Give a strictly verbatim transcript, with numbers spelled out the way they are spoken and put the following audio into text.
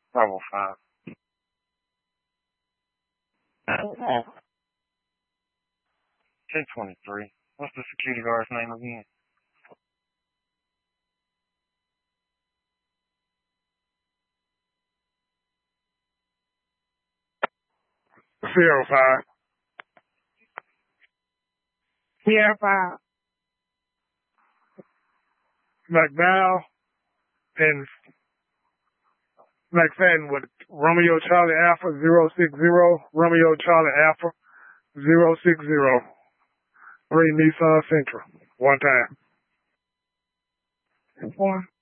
Bravo five. ten twenty-three. What's the security guard's name again? Sierra five. Sierra five. McDowell and McFadden with Romeo Charlie Alpha zero six zero, Romeo Charlie Alpha zero six zero. Three Nissan Sentra. One time. Four.